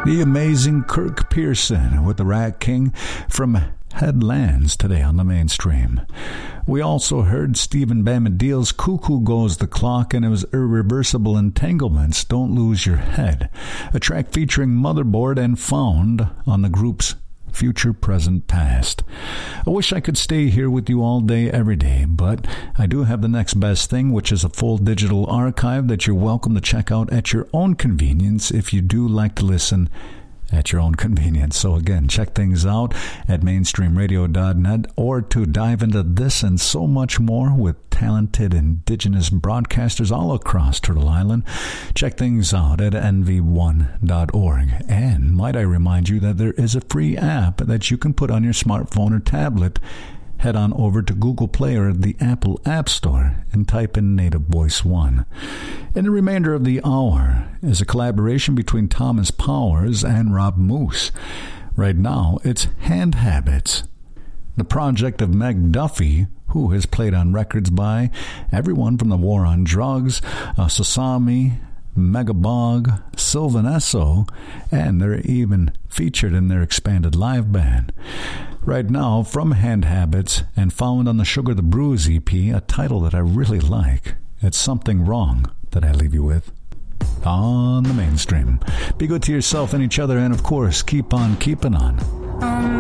The amazing Kirk Pearson with the Rat King from Headlands today on the mainstream. We also heard Stephen Bombadil's Cuckoo Goes the Clock, and it was Irreversible Entanglements, Don't Lose Your Head, a track featuring Motherboard and found on the group's Future, Present, Past. I wish I could stay here with you all day, every day, but I do have the next best thing, which is a full digital archive that you're welcome to check out at your own convenience if you do like to listen at your own convenience. So again, check things out at mainstreamradio.net, or to dive into this and so much more with talented indigenous broadcasters all across Turtle Island. Check things out at nv1.org. And might I remind you that there is a free app that you can put on your smartphone or tablet. Head on over to Google Play or the Apple App Store and type in Native Voice One. In the remainder of the hour is a collaboration between Thomas Powers and Rob Moose. Right now, it's Hand Habits, the project of Meg Duffy, who has played on records by everyone from the War on Drugs, Sasami, Megabog, Sylvan Esso, and they're even featured in their expanded live band. Right now, from Hand Habits and found on the Sugar the Bruise EP, a title that I really like. It's Something Wrong that I leave you with on the mainstream. Be good to yourself and each other, and of course, keep on keeping on.